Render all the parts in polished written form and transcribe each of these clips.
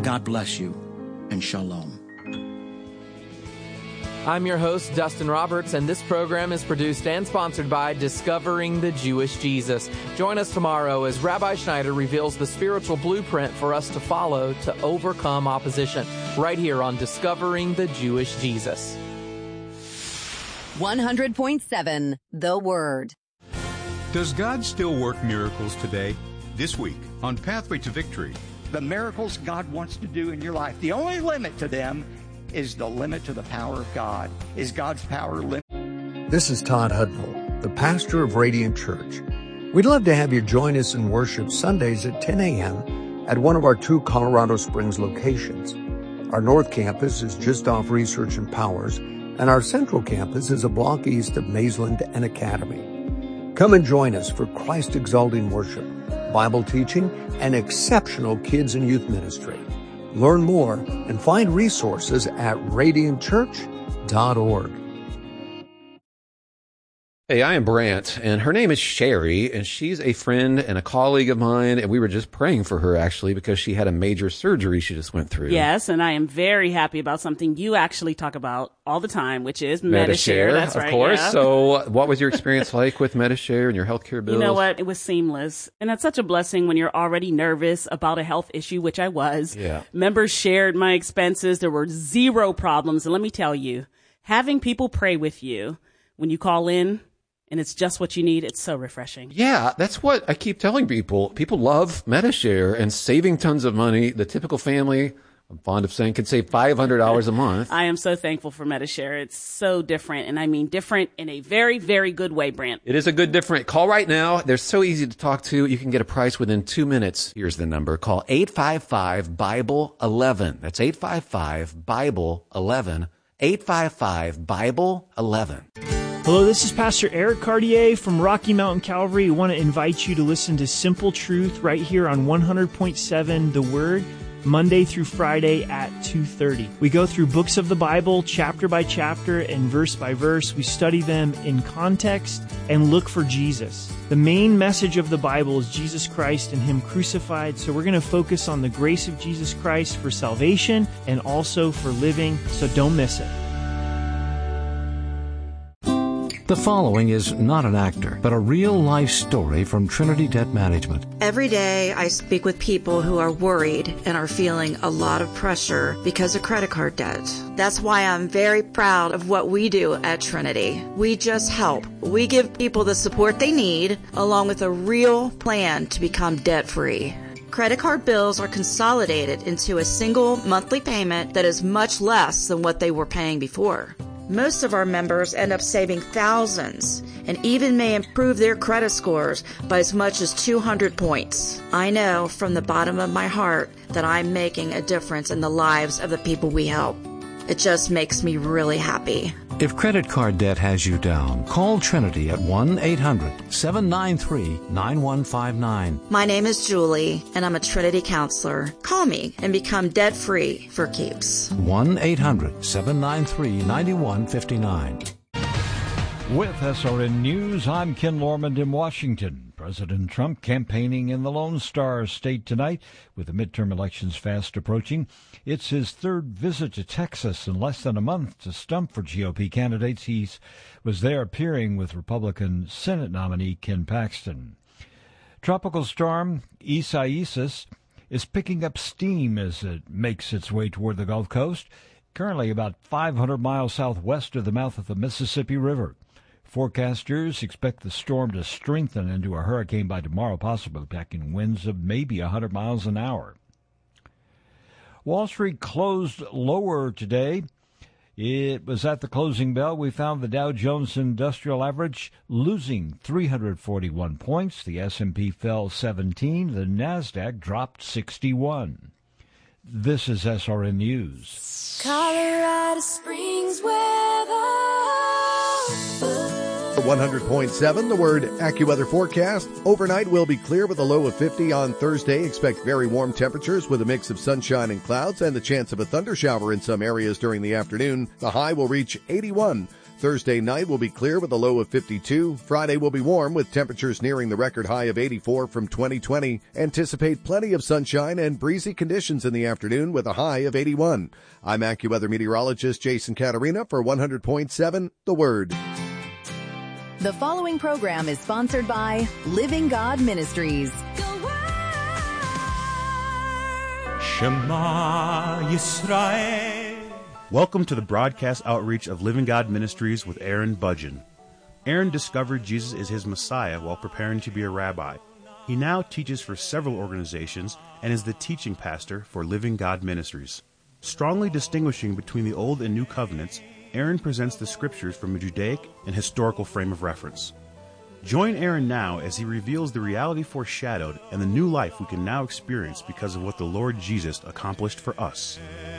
God bless you, and shalom. I'm your host, Dustin Roberts, and this program is produced and sponsored by Discovering the Jewish Jesus. Join us tomorrow as Rabbi Schneider reveals the spiritual blueprint for us to follow to overcome opposition, right here on Discovering the Jewish Jesus. 100.7 The Word. Does God still work miracles today? This week on Pathway to Victory. The miracles God wants to do in your life, the only limit to them is the limit to the power of God. Is God's power limited? This is Todd Hudnall, the pastor of Radiant Church. We'd love to have you join us in worship Sundays at 10 a.m. at one of our 2 Colorado Springs locations. Our North Campus is just off Research and Powers, and our Central Campus is a block east of Mazeland and Academy. Come and join us for Christ-exalting worship, Bible teaching, and exceptional kids and youth ministry. Learn more and find resources at radiantchurch.org. Hey, I am Brant, and her name is Sherry, and she's a friend and a colleague of mine, and we were just praying for her, actually, because she had a major surgery she just went through. Yes, and I am very happy about something you actually talk about all the time, which is Medi-Share. That's right, of course. Yeah. So what was your experience like with Medi-Share and your healthcare bills? You know what? It was seamless. And that's such a blessing when you're already nervous about a health issue, which I was. Yeah. Members shared my expenses. There were zero problems. And let me tell you, having people pray with you when you call in, and it's just what you need, it's so refreshing. Yeah, that's what I keep telling people. People love Medi-Share and saving tons of money. The typical family, I'm fond of saying, can save $500 a month. I am so thankful for Medi-Share. It's so different, and I mean different in a very, very good way, Brant. It is a good different. Call right now. They're so easy to talk to. You can get a price within 2 minutes. Here's the number. Call 855-BIBLE-11. That's 855-BIBLE-11. 855-BIBLE-11. Hello, this is Pastor Eric Cartier from Rocky Mountain Calvary. We want to invite you to listen to Simple Truth right here on 100.7 The Word, Monday through Friday at 2:30. We go through books of the Bible, chapter by chapter and verse by verse. We study them in context and look for Jesus. The main message of the Bible is Jesus Christ and Him crucified, so we're going to focus on the grace of Jesus Christ for salvation and also for living, so don't miss it. The following is not an actor, but a real-life story from Trinity Debt Management. Every day I speak with people who are worried and are feeling a lot of pressure because of credit card debt. That's why I'm very proud of what we do at Trinity. We just help. We give people the support they need, along with a real plan to become debt-free. Credit card bills are consolidated into a single monthly payment that is much less than what they were paying before. Most of our members end up saving thousands and even may improve their credit scores by as much as 200 points. I know from the bottom of my heart that I'm making a difference in the lives of the people we help. It just makes me really happy. If credit card debt has you down, call Trinity at 1-800-793-9159. My name is Julie, and I'm a Trinity counselor. Call me and become debt-free for keeps. 1-800-793-9159. With SRN News, I'm Ken Lormand in Washington. President Trump campaigning in the Lone Star State tonight with the midterm elections fast approaching. It's his third visit to Texas in less than a month to stump for GOP candidates. He was there appearing with Republican Senate nominee Ken Paxton. Tropical storm Isaias is picking up steam as it makes its way toward the Gulf Coast, currently about 500 miles southwest of the mouth of the Mississippi River. Forecasters expect the storm to strengthen into a hurricane by tomorrow, possibly packing winds of maybe 100 miles an hour. Wall Street closed lower today. It was at the closing bell we found the Dow Jones Industrial Average losing 341 points. The S&P fell 17. The Nasdaq dropped 61. This is SRN News. Colorado Springs weather. 100.7, the Word AccuWeather forecast. Overnight will be clear with a low of 50 on Thursday. Expect very warm temperatures with a mix of sunshine and clouds and the chance of a thunder shower in some areas during the afternoon. The high will reach 81. Thursday night will be clear with a low of 52. Friday will be warm with temperatures nearing the record high of 84 from 2020. Anticipate plenty of sunshine and breezy conditions in the afternoon with a high of 81. I'm AccuWeather meteorologist Jason Catarina for 100.7 The Word. The following program is sponsored by Living God Ministries. Shema Yisrael. Welcome to the broadcast outreach of Living God Ministries with Aaron Budgeon. Aaron discovered Jesus is his Messiah while preparing to be a rabbi. He now teaches for several organizations and is the teaching pastor for Living God Ministries. Strongly distinguishing between the Old and New Covenants, Aaron presents the scriptures from a Judaic and historical frame of reference. Join Aaron now as he reveals the reality foreshadowed and the new life we can now experience because of what the Lord Jesus accomplished for us.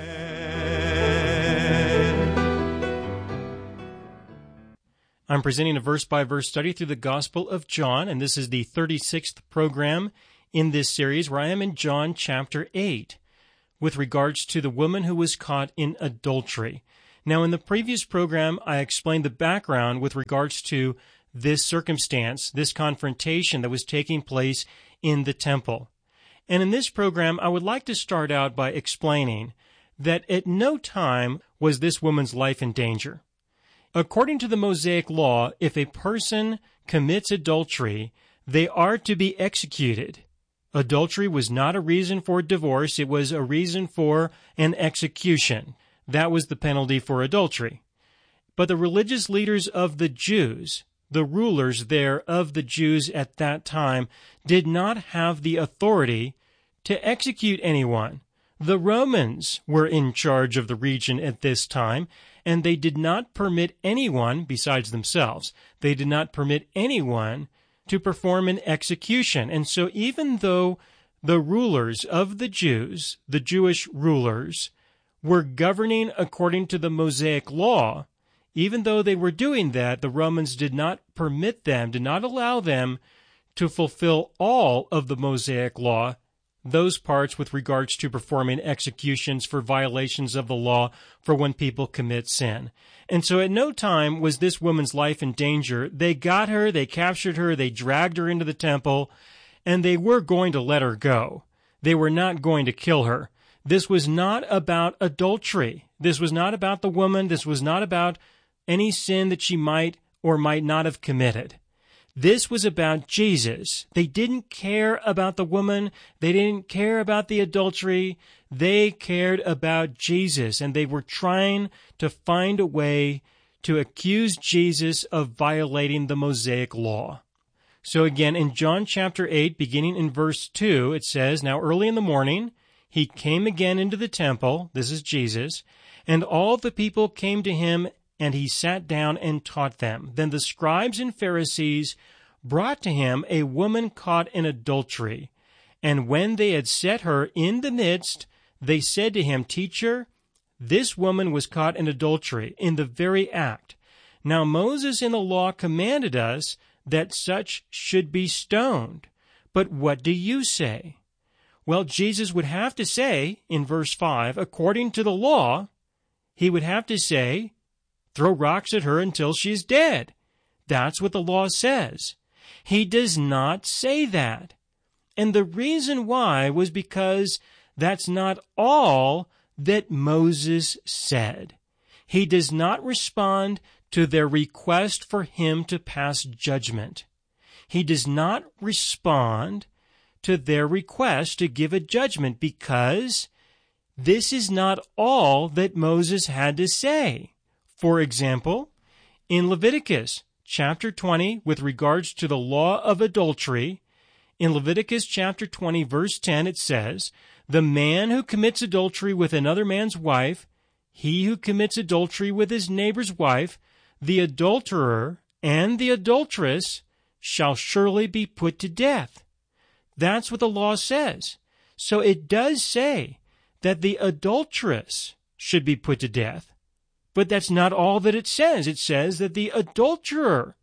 I'm presenting a verse-by-verse study through the Gospel of John, and this is the 36th program in this series where I am in John chapter 8 with regards to the woman who was caught in adultery. Now, in the previous program, I explained the background with regards to this circumstance, this confrontation that was taking place in the temple. And in this program, I would like to start out by explaining that at no time was this woman's life in danger. According to the Mosaic law, if a person commits adultery, they are to be executed. Adultery was not a reason for divorce, it was a reason for an execution. That was the penalty for adultery. But the religious leaders of the Jews, the rulers there of the Jews at that time, did not have the authority to execute anyone. The Romans were in charge of the region at this time, and they did not permit anyone, besides themselves, they did not permit anyone to perform an execution. And so even though the rulers of the Jews, the Jewish rulers, were governing according to the Mosaic law, even though they were doing that, the Romans did not permit them, did not allow them to fulfill all of the Mosaic law, those parts with regards to performing executions for violations of the law for when people commit sin. And so at no time was this woman's life in danger. They got her, they captured her, they dragged her into the temple, and they were going to let her go. They were not going to kill her. This was not about adultery. This was not about the woman. This was not about any sin that she might or might not have committed. This was about Jesus. They didn't care about the woman. They didn't care about the adultery. They cared about Jesus, and they were trying to find a way to accuse Jesus of violating the Mosaic law. So again, in John chapter 8, beginning in verse 2, it says, "Now early in the morning, he came again into the temple," this is Jesus, "and all the people came to him, and he sat down and taught them. Then the scribes and Pharisees brought to him a woman caught in adultery. And when they had set her in the midst, they said to him, 'Teacher, this woman was caught in adultery, in the very act. Now Moses in the law commanded us that such should be stoned. But what do you say?' Well, Jesus would have to say, in verse 5, according to the law, he would have to say, throw rocks at her until she's dead. That's what the law says. He does not say that. And the reason why was because that's not all that Moses said. He does not respond to their request for him to pass judgment. He does not respond to their request to give a judgment because this is not all that Moses had to say. For example, in Leviticus chapter 20, with regards to the law of adultery, in Leviticus chapter 20, verse 10, it says, "The man who commits adultery with another man's wife, he who commits adultery with his neighbor's wife, the adulterer and the adulteress shall surely be put to death." That's what the law says. So it does say that the adulteress should be put to death. But that's not all that it says. It says that the adulterer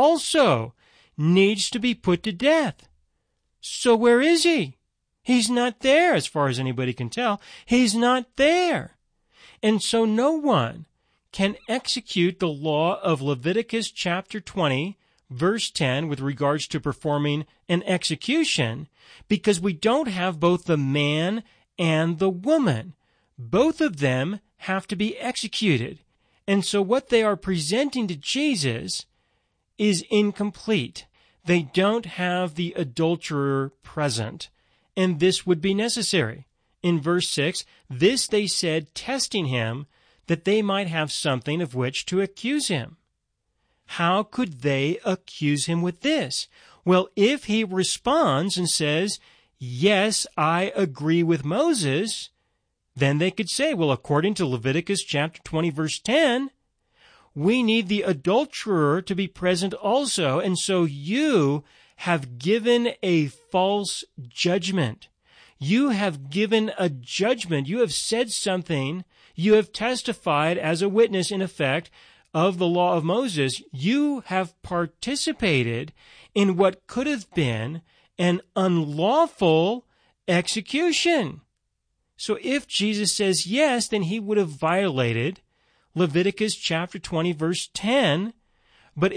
also needs to be put to death. So where is he? He's not there, as far as anybody can tell. He's not there. And so no one can execute the law of Leviticus chapter 20, verse 10 with regards to performing an execution, because we don't have both the man and the woman. Both of them have to be executed. And so what they are presenting to Jesus is incomplete. They don't have the adulterer present, and this would be necessary. In verse 6, this they said, testing him, that they might have something of which to accuse him. How could they accuse him with this? Well, if he responds and says, yes, I agree with Moses, then they could say, well, according to Leviticus chapter 20, verse 10, we need the adulterer to be present also, and so you have given a false judgment. You have given a judgment. You have said something. You have testified as a witness, in effect, of the law of Moses. You have participated in what could have been an unlawful execution. So if Jesus says yes, then he would have violated Leviticus chapter 20, verse 10,